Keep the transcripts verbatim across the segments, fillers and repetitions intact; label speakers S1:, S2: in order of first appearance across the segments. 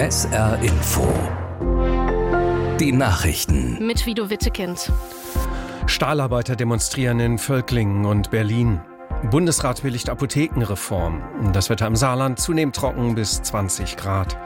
S1: S R Info. Die Nachrichten.
S2: Mit Vido Wittekind.
S3: Stahlarbeiter demonstrieren in Völklingen und Berlin. Bundesrat willigt Apothekenreform. Das Wetter im Saarland zunehmend trocken bis zwanzig Grad.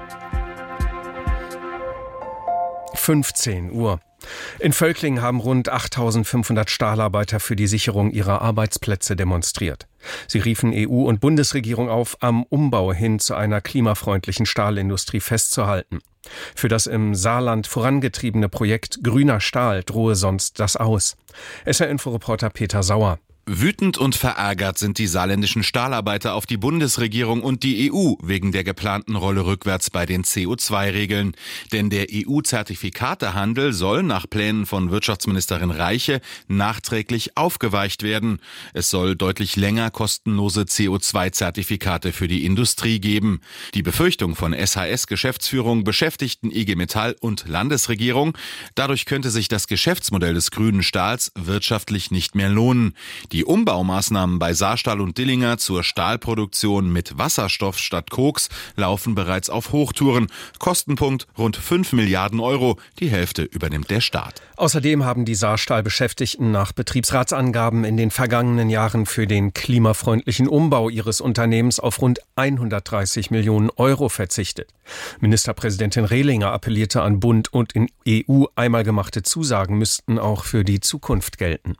S3: fünfzehn Uhr. In Völklingen haben rund achttausendfünfhundert Stahlarbeiter für die Sicherung ihrer Arbeitsplätze demonstriert. Sie riefen E U und Bundesregierung auf, am Umbau hin zu einer klimafreundlichen Stahlindustrie festzuhalten. Für das im Saarland vorangetriebene Projekt Grüner Stahl drohe sonst das Aus. S R-Info-Reporter Peter Sauer.
S4: Wütend und verärgert sind die saarländischen Stahlarbeiter auf die Bundesregierung und die E U wegen der geplanten Rolle rückwärts bei den C O zwei Regeln. Denn der E U-Zertifikatehandel soll nach Plänen von Wirtschaftsministerin Reiche nachträglich aufgeweicht werden. Es soll deutlich länger kostenlose C O zwei Zertifikate für die Industrie geben. Die Befürchtung von S H S-Geschäftsführung, Beschäftigten, I G Metall und Landesregierung: Dadurch könnte sich das Geschäftsmodell des grünen Stahls wirtschaftlich nicht mehr lohnen. Die Umbaumaßnahmen bei Saarstahl und Dillinger zur Stahlproduktion mit Wasserstoff statt Koks laufen bereits auf Hochtouren. Kostenpunkt rund fünf Milliarden Euro. Die Hälfte übernimmt der Staat.
S3: Außerdem haben die Saarstahl-Beschäftigten nach Betriebsratsangaben in den vergangenen Jahren für den klimafreundlichen Umbau ihres Unternehmens auf rund hundertdreißig Millionen Euro verzichtet. Ministerpräsidentin Rehlinger appellierte an Bund und in E U, einmal gemachte Zusagen müssten auch für die Zukunft gelten.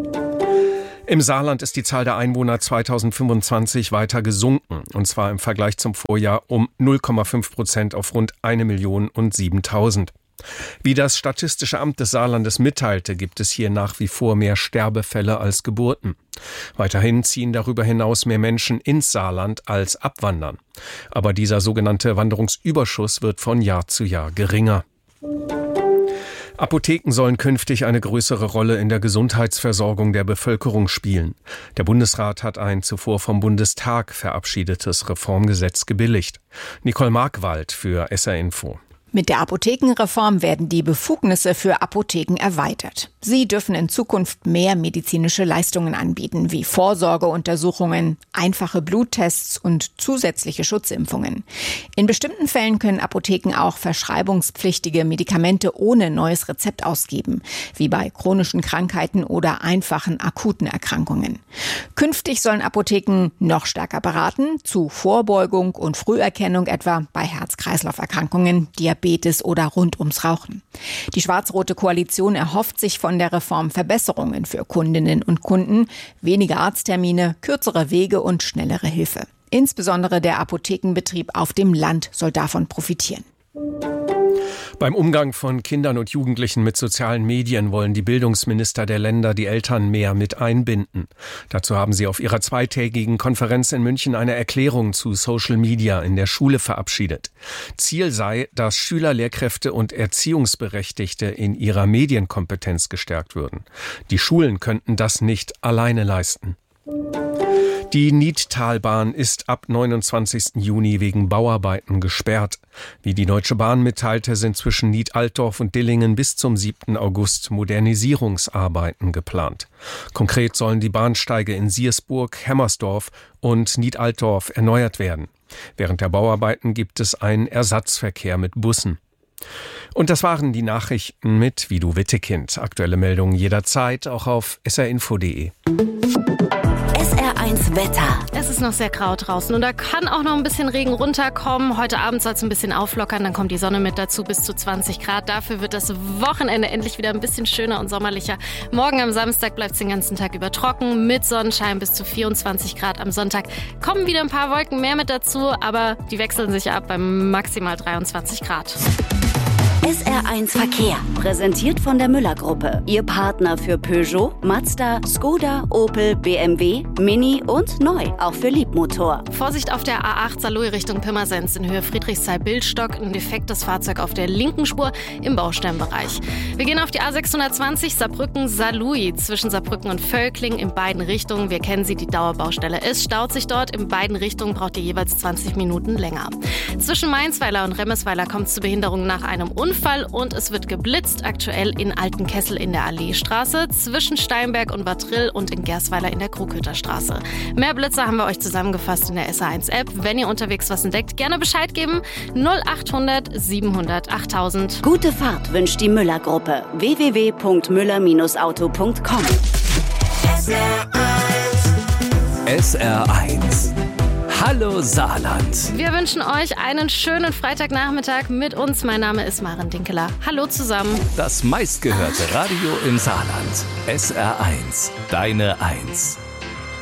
S3: Im Saarland ist die Zahl der Einwohner zweitausendfünfundzwanzig weiter gesunken, und zwar im Vergleich zum Vorjahr um null Komma fünf Prozent auf rund eine Million und siebentausend. Wie das Statistische Amt des Saarlandes mitteilte, gibt es hier nach wie vor mehr Sterbefälle als Geburten. Weiterhin ziehen darüber hinaus mehr Menschen ins Saarland als abwandern. Aber dieser sogenannte Wanderungsüberschuss wird von Jahr zu Jahr geringer. Apotheken sollen künftig eine größere Rolle in der Gesundheitsversorgung der Bevölkerung spielen. Der Bundesrat hat ein zuvor vom Bundestag verabschiedetes Reformgesetz gebilligt. Nicole Markwald für S R Info.
S5: Mit der Apothekenreform werden die Befugnisse für Apotheken erweitert. Sie dürfen in Zukunft mehr medizinische Leistungen anbieten, wie Vorsorgeuntersuchungen, einfache Bluttests und zusätzliche Schutzimpfungen. In bestimmten Fällen können Apotheken auch verschreibungspflichtige Medikamente ohne neues Rezept ausgeben, wie bei chronischen Krankheiten oder einfachen akuten Erkrankungen. Künftig sollen Apotheken noch stärker beraten, zu Vorbeugung und Früherkennung etwa bei Herz-Kreislauf-Erkrankungen, Diabetes oder rund ums Rauchen. Die schwarz-rote Koalition erhofft sich von der Reform Verbesserungen für Kundinnen und Kunden, weniger Arzttermine, kürzere Wege und schnellere Hilfe. Insbesondere der Apothekenbetrieb auf dem Land soll davon profitieren.
S3: Beim Umgang von Kindern und Jugendlichen mit sozialen Medien wollen die Bildungsminister der Länder die Eltern mehr mit einbinden. Dazu haben sie auf ihrer zweitägigen Konferenz in München eine Erklärung zu Social Media in der Schule verabschiedet. Ziel sei, dass Schüler, Lehrkräfte und Erziehungsberechtigte in ihrer Medienkompetenz gestärkt würden. Die Schulen könnten das nicht alleine leisten. Die Niedtalbahn ist ab neunundzwanzigsten Juni wegen Bauarbeiten gesperrt. Wie die Deutsche Bahn mitteilte, sind zwischen Nied-Altdorf und Dillingen bis zum siebten August Modernisierungsarbeiten geplant. Konkret sollen die Bahnsteige in Siersburg, Hemmersdorf und Nied-Altdorf erneuert werden. Während der Bauarbeiten gibt es einen Ersatzverkehr mit Bussen. Und das waren die Nachrichten mit Vido Wittekind. Aktuelle Meldungen jederzeit auch auf s r info punkt de.
S6: S R eins Wetter.
S2: Es ist noch sehr grau draußen und da kann auch noch ein bisschen Regen runterkommen. Heute Abend soll es ein bisschen auflockern, dann kommt die Sonne mit dazu bis zu zwanzig Grad. Dafür wird das Wochenende endlich wieder ein bisschen schöner und sommerlicher. Morgen am Samstag bleibt es den ganzen Tag über trocken, mit Sonnenschein bis zu vierundzwanzig Grad. Am Sonntag kommen wieder ein paar Wolken mehr mit dazu, aber die wechseln sich ab bei maximal dreiundzwanzig Grad.
S6: S R eins Verkehr, präsentiert von der Müller-Gruppe. Ihr Partner für Peugeot, Mazda, Skoda, Opel, B M W, Mini und neu, auch für Liebmotor.
S2: Vorsicht auf der A acht Saarlouis Richtung Pirmasens in Höhe Friedrichsthal-Bildstock. Ein defektes Fahrzeug auf der linken Spur im Baustellenbereich. Wir gehen auf die A sechshundertzwanzig Saarbrücken-Saarlouis zwischen Saarbrücken und Völklingen in beiden Richtungen. Wir kennen sie, die Dauerbaustelle. Es staut sich dort. In beiden Richtungen braucht ihr jeweils zwanzig Minuten länger. Zwischen Mainzweiler und Remesweiler kommt es zu Behinderungen nach einem Unfall. Unfall und es wird geblitzt, aktuell in Altenkessel in der Alleestraße, zwischen Steinberg und Wattrill und in Gersweiler in der Krughütter Straße. Mehr Blitzer haben wir euch zusammengefasst in der S R eins App. Wenn ihr unterwegs was entdeckt, gerne Bescheid geben. null achthundert siebenhundert achttausend.
S6: Gute Fahrt wünscht die Müller-Gruppe. w w w punkt müller Auto punkt com.
S1: S R eins. Hallo Saarland.
S2: Wir wünschen euch einen schönen Freitagnachmittag mit uns. Mein Name ist Maren Dinkeler. Hallo zusammen.
S1: Das meistgehörte Radio im Saarland. S R eins. Deine Eins.